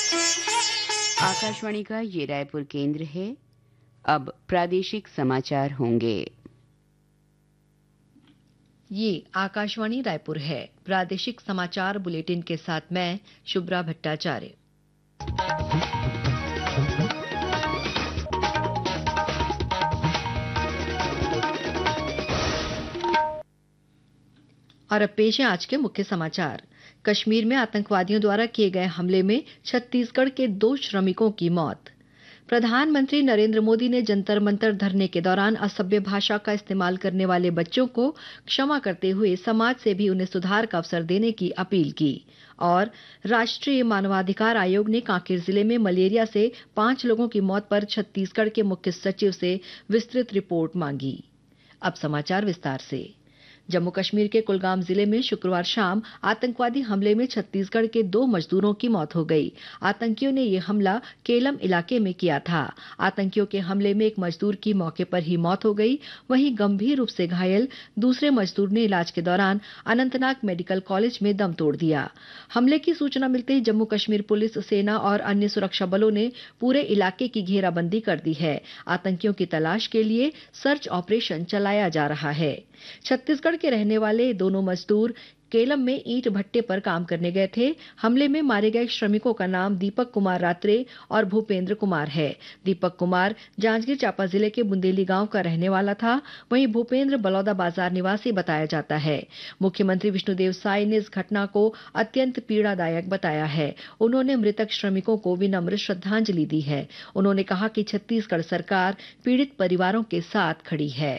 आकाशवाणी का ये रायपुर केंद्र है। अब प्रादेशिक समाचार होंगे। ये आकाशवाणी रायपुर है। प्रादेशिक समाचार बुलेटिन के साथ मैं शुभ्रा भट्टाचार्य। और अब पेश है आज के मुख्य समाचार। कश्मीर में आतंकवादियों द्वारा किए गए हमले में छत्तीसगढ़ के 2 श्रमिकों की मौत। प्रधानमंत्री नरेंद्र मोदी ने जंतर मंतर धरने के दौरान असभ्य भाषा का इस्तेमाल करने वाले बच्चों को क्षमा करते हुए समाज से भी उन्हें सुधार का अवसर देने की अपील की। और राष्ट्रीय मानवाधिकार आयोग ने कांकेर जिले में मलेरिया से 5 लोगों की मौत पर छत्तीसगढ़ के मुख्य सचिव से विस्तृत रिपोर्ट मांगी। अब समाचार विस्तार से। जम्मू कश्मीर के कुलगाम जिले में शुक्रवार शाम आतंकवादी हमले में छत्तीसगढ़ के 2 मजदूरों की मौत हो गई। आतंकियों ने यह हमला केलम इलाके में किया था। आतंकियों के हमले में एक मजदूर की मौके पर ही मौत हो गई। वहीं गंभीर रूप से घायल दूसरे मजदूर ने इलाज के दौरान अनंतनाग मेडिकल कॉलेज में दम तोड़ दिया। हमले की सूचना मिलते ही जम्मू कश्मीर पुलिस, सेना और अन्य सुरक्षा बलों ने पूरे इलाके की घेराबंदी कर दी है। आतंकियों की तलाश के लिए सर्च ऑपरेशन चलाया जा रहा है। छत्तीसगढ़ के रहने वाले दोनों मजदूर केलम में ईंट भट्टे पर काम करने गए थे। हमले में मारे गए श्रमिकों का नाम दीपक कुमार रात्रे और भूपेंद्र कुमार है। दीपक कुमार जांजगीर चांपा जिले के बुंदेली गांव का रहने वाला था। वहीं भूपेंद्र बलौदा बाजार निवासी बताया जाता है। मुख्यमंत्री विष्णुदेव साय ने इस घटना को अत्यंत पीड़ादायक बताया है। उन्होंने मृतक श्रमिकों को विनम्र श्रद्धांजलि दी है। उन्होंने कहा कि छत्तीसगढ़ सरकार पीड़ित परिवारों के साथ खड़ी है।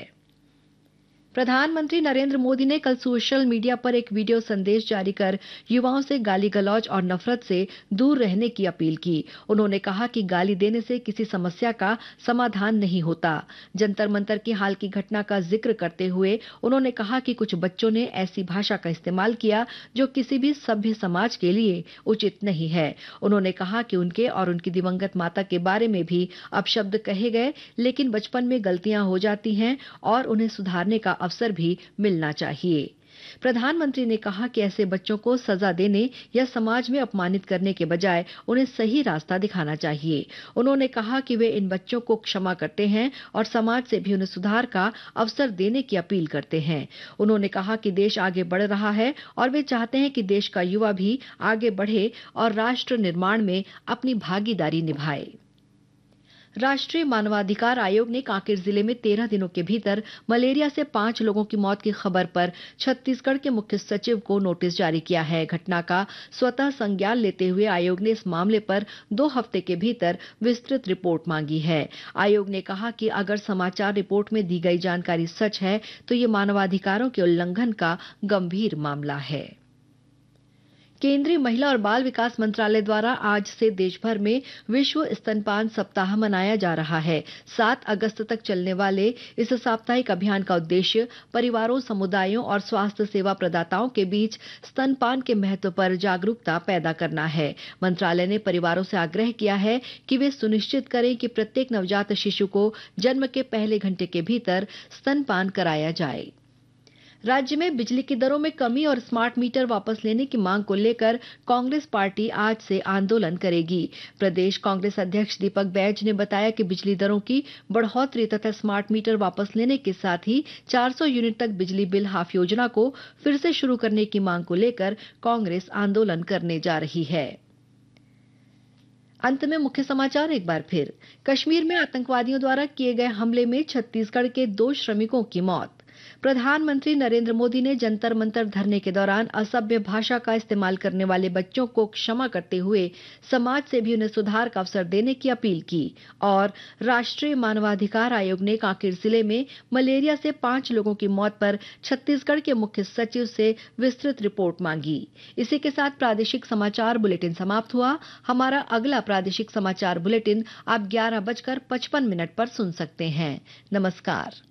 प्रधानमंत्री नरेंद्र मोदी ने कल सोशल मीडिया पर एक वीडियो संदेश जारी कर युवाओं से गाली गलौज और नफरत से दूर रहने की अपील की। उन्होंने कहा कि गाली देने से किसी समस्या का समाधान नहीं होता। जंतर मंतर की हाल की घटना का जिक्र करते हुए उन्होंने कहा कि कुछ बच्चों ने ऐसी भाषा का इस्तेमाल किया जो किसी भी सभ्य समाज के लिए उचित नहीं है। उन्होंने कहा कि उनके और उनकी दिवंगत माता के बारे में भी अपशब्द कहे गए, लेकिन बचपन में गलतियां हो जाती हैं और उन्हें सुधारने का अवसर भी मिलना चाहिए। प्रधानमंत्री ने कहा कि ऐसे बच्चों को सजा देने या समाज में अपमानित करने के बजाय उन्हें सही रास्ता दिखाना चाहिए। उन्होंने कहा कि वे इन बच्चों को क्षमा करते हैं और समाज से भी उन्हें सुधार का अवसर देने की अपील करते हैं। उन्होंने कहा कि देश आगे बढ़ रहा है और वे चाहते हैं कि देश का युवा भी आगे बढ़े और राष्ट्र निर्माण में अपनी भागीदारी निभाए। राष्ट्रीय मानवाधिकार आयोग ने कांकेर जिले में 13 दिनों के भीतर मलेरिया से 5 लोगों की मौत की खबर पर छत्तीसगढ़ के मुख्य सचिव को नोटिस जारी किया है। घटना का स्वतः संज्ञान लेते हुए आयोग ने इस मामले पर 2 हफ्ते के भीतर विस्तृत रिपोर्ट मांगी है। आयोग ने कहा कि अगर समाचार रिपोर्ट में दी गई जानकारी सच है तो ये मानवाधिकारों के उल्लंघन का गंभीर मामला है। केंद्रीय महिला और बाल विकास मंत्रालय द्वारा आज से देश भर में विश्व स्तनपान सप्ताह मनाया जा रहा है। 7 अगस्त तक चलने वाले इस साप्ताहिक अभियान का उद्देश्य परिवारों, समुदायों और स्वास्थ्य सेवा प्रदाताओं के बीच स्तनपान के महत्व पर जागरूकता पैदा करना है। मंत्रालय ने परिवारों से आग्रह किया है कि वे सुनिश्चित करें कि प्रत्येक नवजात शिशु को जन्म के पहले घंटे के भीतर स्तनपान कराया जाए। राज्य में बिजली की दरों में कमी और स्मार्ट मीटर वापस लेने की मांग को लेकर कांग्रेस पार्टी आज से आंदोलन करेगी। प्रदेश कांग्रेस अध्यक्ष दीपक बैज ने बताया कि बिजली दरों की बढ़ोतरी तथा स्मार्ट मीटर वापस लेने के साथ ही 400 यूनिट तक बिजली बिल हाफ योजना को फिर से शुरू करने की मांग को लेकर कांग्रेस आंदोलन करने जा रही है। अंत में मुख्य समाचार एक बार फिर। कश्मीर में आतंकवादियों द्वारा किए गए हमले में छत्तीसगढ़ के 2 श्रमिकों की मौत। प्रधानमंत्री नरेंद्र मोदी ने जंतर मंतर धरने के दौरान असभ्य भाषा का इस्तेमाल करने वाले बच्चों को क्षमा करते हुए समाज से भी उन्हें सुधार का अवसर देने की अपील की। और राष्ट्रीय मानवाधिकार आयोग ने कांकेर जिले में मलेरिया से 5 लोगों की मौत पर छत्तीसगढ़ के मुख्य सचिव से विस्तृत रिपोर्ट मांगी। इसी के साथ प्रादेशिक समाचार बुलेटिन समाप्त हुआ। हमारा अगला प्रादेशिक समाचार बुलेटिन आप 11:55 पर सुन सकते हैं। नमस्कार।